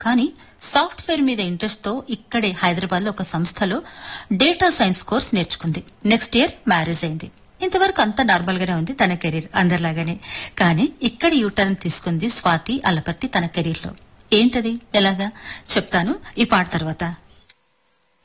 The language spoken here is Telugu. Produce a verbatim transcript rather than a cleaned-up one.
కానీ సాఫ్ట్వేర్ మీద ఇంట్రెస్ట్ తో ఇక్కడే హైదరాబాద్ లో ఒక సంస్థలో డేటా సైన్స్ కోర్స్ నేర్చుకుంది. నెక్స్ట్ ఇయర్ మ్యారేజ్ అయింది. ఇంతవరకు అంతా నార్మల్ గానే ఉంది తన కెరీర్, అందరిలాగానే. కానీ ఇక్కడ యూటర్న్ తీసుకుంది స్వాతి అలపర్తి తన కెరీర్ లో. ఏంటది, ఎలాగా చెప్తాను ఈ పాట తర్వాత.